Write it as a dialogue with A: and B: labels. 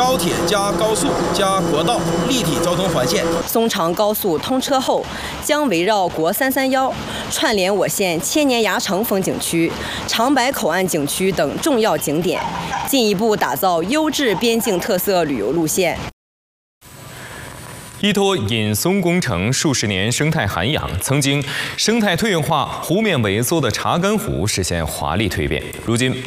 A: 高铁加高速加国道立体交通环线。
B: 松长高速通车后，将围绕国331串联我县千年崖城风景区、长白口岸景区等重要景点，进一步打造优质边境特色旅游路线。
C: 依托引松工程数十年生态涵养，曾经生态退化、湖面萎缩的查干湖实现华丽蜕变。如今，